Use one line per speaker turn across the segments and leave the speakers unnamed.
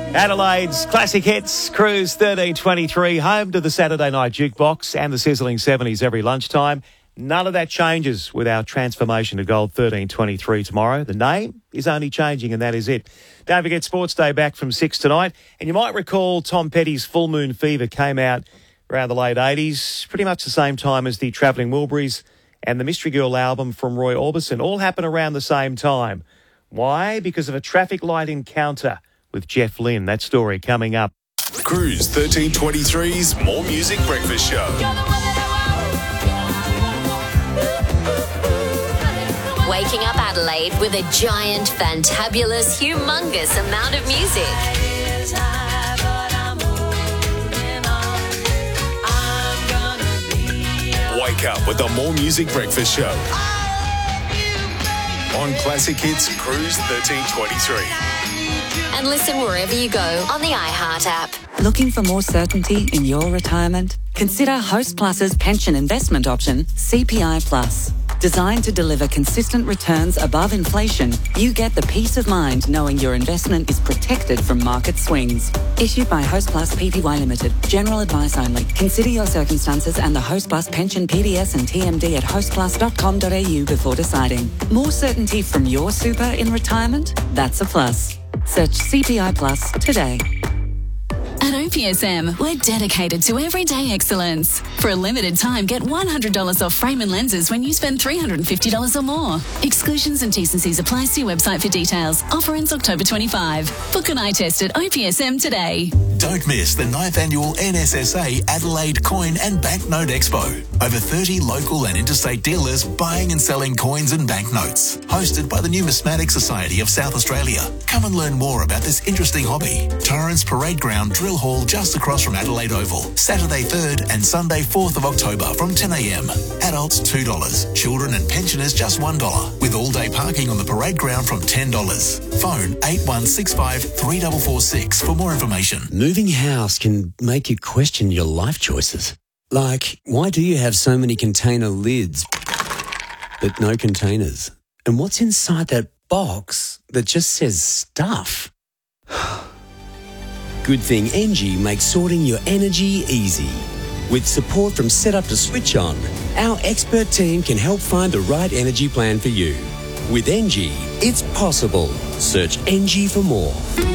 Adelaide's Classic Hits, Cruise 1323, home to the Saturday Night Jukebox and the sizzling 70s every lunchtime. None of that changes with our transformation to Gold 1323 tomorrow. The name is only changing and that is it. Don't forget Sports Day back from 6 tonight. And you might recall Tom Petty's Full Moon Fever came out around the late 80s, pretty much the same time as the Travelling Wilburys and the Mystery Girl album from Roy Orbison. All happened around the same time. Why? Because of a traffic light encounter with Jeff Lynne. That story coming up.
Cruise 1323's More Music Breakfast Show.
Waking up Adelaide with a giant, fantabulous, humongous amount of music.
Wake up with the More Music Breakfast Show. On Classic Hits Cruise 1323.
And listen wherever you go on the iHeart app.
Looking for more certainty in your retirement? Consider Host Plus's pension investment option, CPI Plus. Designed to deliver consistent returns above inflation, you get the peace of mind knowing your investment is protected from market swings. Issued by Host Plus Pty Limited. General advice only. Consider your circumstances and the Host Plus pension PDS and TMD at hostplus.com.au before deciding. More certainty from your super in retirement? That's a plus. Search CPI Plus today.
At OPSM, we're dedicated to everyday excellence. For a limited time, get $100 off frame and lenses when you spend $350 or more. Exclusions and T&Cs apply. See website for details. Offer ends October 25. Book an eye test at OPSM today.
Don't miss the 9th annual NSSA Adelaide Coin and Banknote Expo. Over 30 local and interstate dealers buying and selling coins and banknotes. Hosted by the Numismatic Society of South Australia. Come and learn more about this interesting hobby. Torrens Parade Ground Drill Hall just across from Adelaide Oval. Saturday 3rd and Sunday 4th of October from 10 a.m. Adults $2. Children and pensioners just $1. With all-day parking on the parade ground from $10. Phone 8165 3446 for more information.
Moving house can make you question your life choices. Like, why do you have so many container lids but no containers? And what's inside that box that just says stuff? Good thing Engie makes sorting your energy easy. With support from Setup to Switch On, our expert team can help find the right energy plan for you. With Engie, it's possible. Search Engie for more.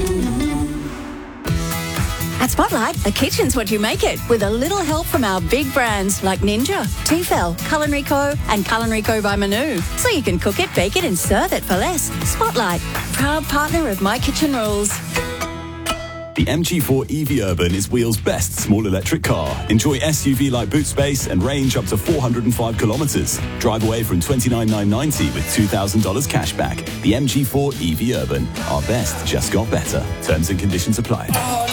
At Spotlight, the kitchen's what you make it, with a little help from our big brands like Ninja, Tefal, Culinary Co. and Culinary Co. by Manu. So you can cook it, bake it and serve it for less. Spotlight, proud partner of My Kitchen Rules.
The MG4 EV Urban is Wheels' best small electric car. Enjoy SUV-like boot space and range up to 405 kilometres. Drive away from $29,990 with $2,000 cash back. The MG4 EV Urban. Our best just got better. Terms and conditions apply.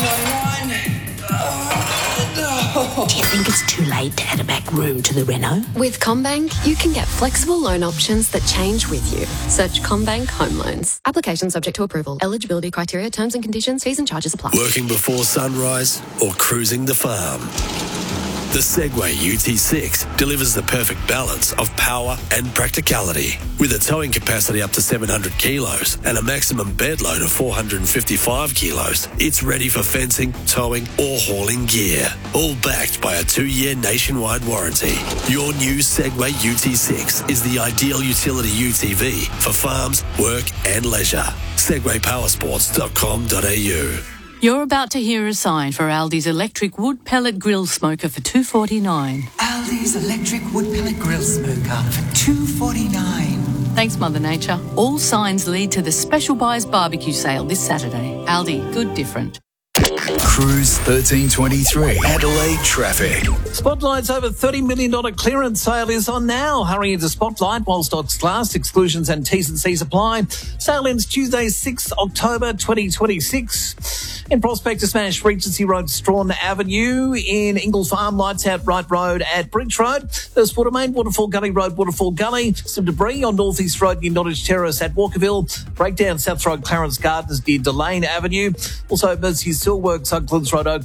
Do you think it's too late to add a back room to the reno?
With CommBank, you can get flexible loan options that change with you. Search CommBank Home Loans. Application subject to approval. Eligibility criteria, terms and conditions, fees and charges apply.
Working before sunrise or cruising the farm? The Segway UT6 delivers the perfect balance of power and practicality. With a towing capacity up to 700 kilos and a maximum bed load of 455 kilos, it's ready for fencing, towing or hauling gear. All backed by a 2-year nationwide warranty. Your new Segway UT6 is the ideal utility UTV for farms, work and leisure. SegwayPowersports.com.au.
You're about to hear a sign for Aldi's electric wood pellet grill smoker for $2.49.
Aldi's electric wood pellet grill smoker for $2.49.
Thanks, Mother Nature. All signs lead to the Special Buys Barbecue Sale this Saturday. Aldi, good different.
Cruise 1323. Adelaide traffic.
Spotlight's over $30 million clearance sale is on now. Hurry into Spotlight while stocks last. Exclusions and T&Cs apply. Sale ends Tuesday, 6 October 2026. In Prospectus, smash Regency Road, Strawn Avenue. In Ingle Farm, lights out Wright Road at Bridge Road. There's Watermain, Waterfall Gully Road, Waterfall Gully. Some debris on North East Road near Nottage Terrace at Walkerville. Breakdown South Road, Clarence Gardens near Delane Avenue. Also, Mercy Silworks, Oaklands Road,